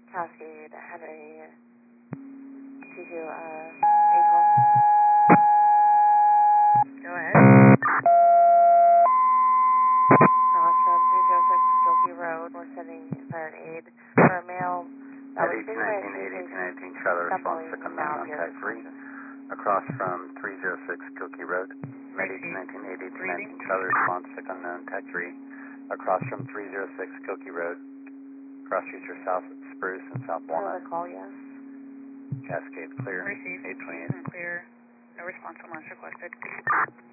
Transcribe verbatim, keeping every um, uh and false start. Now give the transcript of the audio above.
Cascade had a T two, uh, A twelve. Go ahead. Cross from three oh six Gilkey Road. We're sending fire and aid for a male that was eighteen seen by a nineteen, street eighteen patient nineteen, Charlie response scuffling to come now down on appears. tag three. Across from three oh six Gilkey Road. Med eighteen Repeat. nineteen, eighteen Breathing. nineteen, Charlie response to come down tag three. Across from three oh six Gilkey Road. Cross future South Spruce and South Walnut. Another call, yes. Cascade clear. Received. eight twenty-eight. Clear. No response unless requested.